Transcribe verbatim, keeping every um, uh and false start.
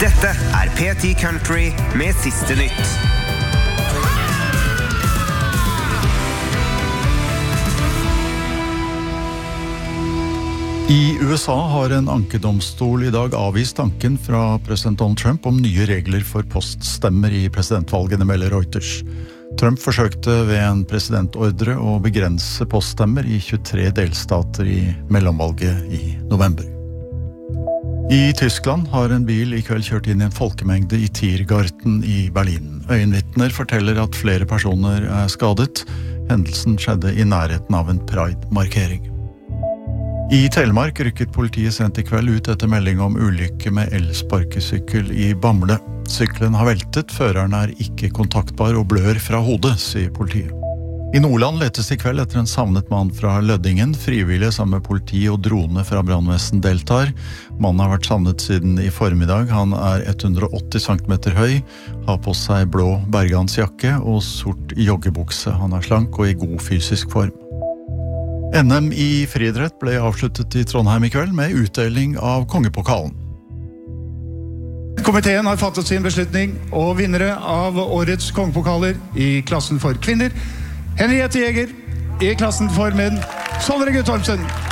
Dette er P ti Country med siste nytt. I U S A har en ankedomstol I dag avvist tanken fra president Donald Trump om nye regler for poststemmer I presidentvalgene, melder Reuters. Trump forsøkte ved en presidentordre å begrense poststemmer I tjuetre delstater I mellomvalget I november. I Tyskland har en bil I kveld kjørt inn I en folkemengde I Tiergarten I Berlin. Øyenvitner forteller at flere personer er skadet. Hendelsen skjedde I nærheten av en Pride-markering. I Telemark rykket politiet sent I kveld ut etter melding om ulykke med elsparkesykkel I Bamble. Sykkelen har veltet, føreren er ikke kontaktbar og blør fra hodet, sier politiet. I Nordland letes I kveld etter en savnet mann fra Løddingen. Frivillige sammen med politi og drone fra brannvesen deltar. Mannen har vært savnet siden I formiddag. Han er hundre og åtti centimeter høy, har på seg blå bergansjakke og sort joggebukse. Han er slank og I god fysisk form. N M I friidrett ble avsluttet I Trondheim I kveld med utdeling av kongepokalen. Komiteen har fattet sin beslutning, og vinnere av årets kongepokaler I klassen for kvinner, Henriette Jæger, I klassen for menn, Sondre Guttormsen.